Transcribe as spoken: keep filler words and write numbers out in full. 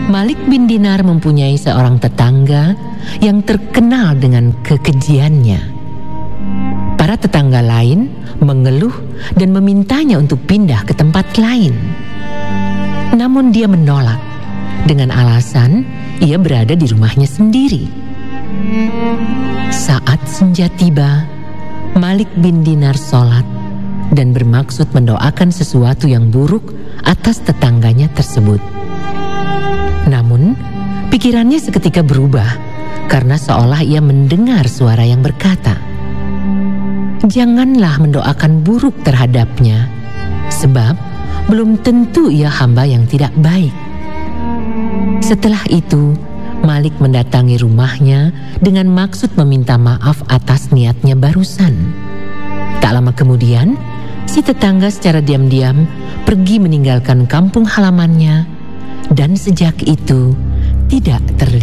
Malik bin Dinar mempunyai seorang tetangga yang terkenal dengan kekejiannya. Para tetangga lain mengeluh dan memintanya untuk pindah ke tempat lain. Namun dia menolak dengan alasan ia berada di rumahnya sendiri. Saat senja tiba, Malik bin Dinar sholat dan bermaksud mendoakan sesuatu yang buruk atas tetangganya tersebut. Namun, pikirannya seketika berubah karena seolah ia mendengar suara yang berkata, "Janganlah mendoakan buruk terhadapnya, sebab belum tentu ia hamba yang tidak baik." Setelah itu, Malik mendatangi rumahnya dengan maksud meminta maaf atas niatnya barusan. Tak lama kemudian, si tetangga secara diam-diam pergi meninggalkan kampung halamannya, dan sejak itu tidak terlihat